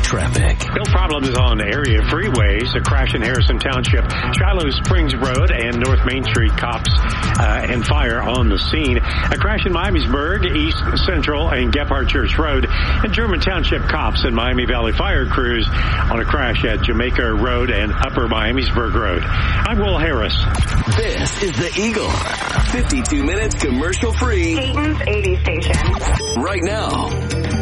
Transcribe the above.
traffic. No problems on area freeways. A crash in Harrison Township, Shiloh Springs Road, and North Main Street. Cops and fire on the scene. A crash in Miamisburg, East Central and Gephardt Church Road, and German Township cops and Miami Valley Fire crews on a crash at Jamaica Road and Upper Miamisburg Road. I'm Will Harris. This is the Eagle. 52 minutes commercial free. Dayton's 80 station. Right now.